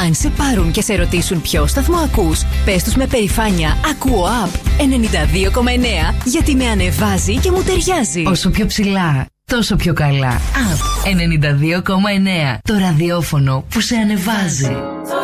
Αν σε πάρουν και σε ρωτήσουν ποιο σταθμό ακούς, πες τους με περηφάνεια «Ακούω Up 92,9» γιατί με ανεβάζει και μου ταιριάζει. Όσο πιο ψηλά, τόσο πιο καλά. Up 92,9. Το ραδιόφωνο που σε ανεβάζει.